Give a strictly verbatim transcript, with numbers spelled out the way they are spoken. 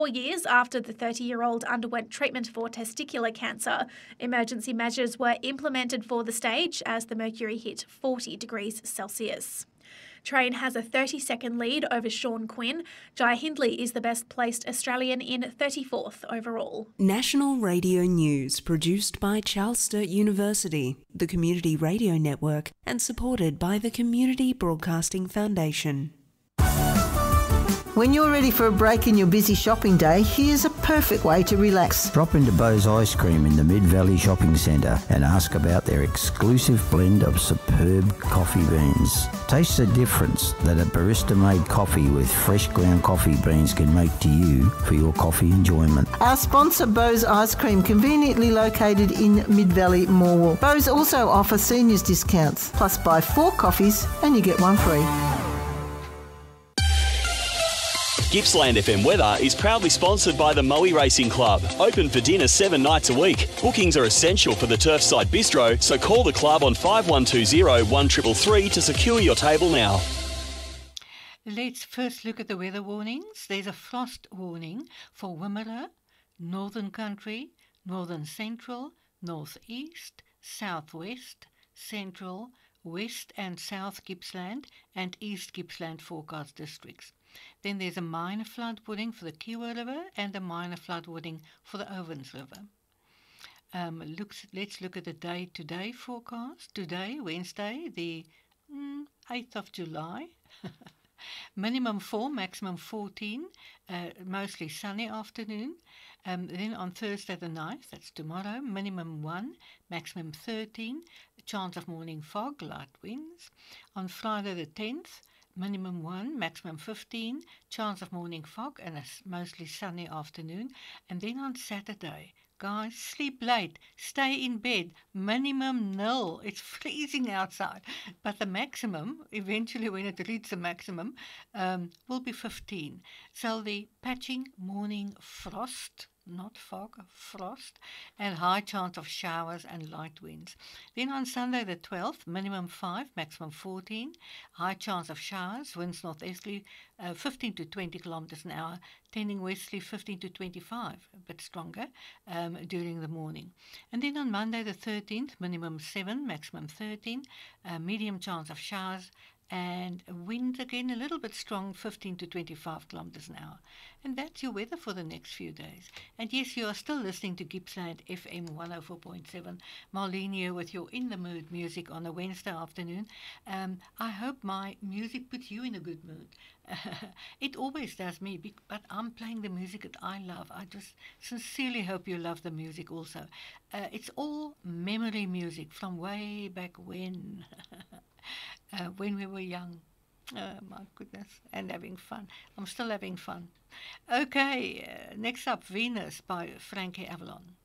Four years after the thirty-year-old underwent treatment for testicular cancer, emergency measures were implemented for the stage as the mercury hit forty degrees Celsius. Train has a thirty-second lead over Sean Quinn. Jai Hindley is the best-placed Australian in thirty-fourth overall. National Radio News, produced by Charles Sturt University, the Community Radio Network, and supported by the Community Broadcasting Foundation. When you're ready for a break in your busy shopping day, here's a perfect way to relax. Drop into Bo's Ice Cream in the Mid-Valley Shopping Centre and ask about their exclusive blend of superb coffee beans. Taste the difference that a barista-made coffee with fresh ground coffee beans can make to you for your coffee enjoyment. Our sponsor, Bo's Ice Cream, conveniently located in Mid-Valley, Morwell. Bo's also offer seniors discounts, plus buy four coffees and you get one free. Gippsland F M Weather is proudly sponsored by the Moe Racing Club. Open for dinner seven nights a week. Bookings are essential for the Turfside Bistro, so call the club on five one two zero, one three three to secure your table now. Let's first look at the weather warnings. There's a frost warning for Wimmera, Northern Country, Northern Central, Northeast, Southwest, Central, West and South Gippsland and East Gippsland forecast districts. Then there's a minor flood warning for the Kiewa River and a minor flood warning for the Owens River. Um, looks, let's look at the day-to-day forecast. Today, Wednesday, the mm, eighth of July. Minimum four, maximum fourteen, uh, mostly sunny afternoon. Um, then on Thursday the ninth, that's tomorrow, minimum one, maximum thirteen, chance of morning fog, light winds. On Friday the tenth, minimum one, maximum fifteen, chance of morning fog and a mostly sunny afternoon. And then on Saturday, guys, sleep late, stay in bed, minimum nil. It's freezing outside, but the maximum, eventually when it reaches the maximum, um, will be fifteen. So the patching morning frost, not fog, frost, and high chance of showers and light winds. Then on Sunday the twelfth, minimum five, maximum fourteen, high chance of showers, winds northeasterly uh, fifteen to twenty kilometres an hour, tending westerly fifteen to twenty-five, a bit stronger um, during the morning. And then on Monday the thirteenth, minimum seven, maximum thirteen, uh, medium chance of showers, and wind again a little bit strong, fifteen to twenty-five kilometres an hour. And that's your weather for the next few days. And yes, you are still listening to Gippsland F M one oh four point seven. Marlene here with your In the Mood music on a Wednesday afternoon. Um, I hope my music puts you in a good mood. It always does me, but I'm playing the music that I love. I just sincerely hope you love the music also. Uh, it's all memory music from way back when. Uh, when we were young. Oh my goodness, and having fun. I'm still having fun. Okay, uh, next up, Venus by Frankie Avalon.